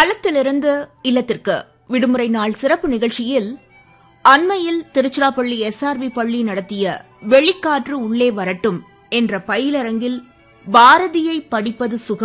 களத்திலிருந்து இல்லத்திற்கு விடுமுறை நாள் சிறப்பு நிகழ்ச்சியில் அண்மையில் திருச்சிராப்பள்ளி SRV பள்ளி நடத்திய வெளிக்காற்று உள்ளே வரட்டும் என்ற பயிலரங்கில் பாரதியை படிப்பது சுகம்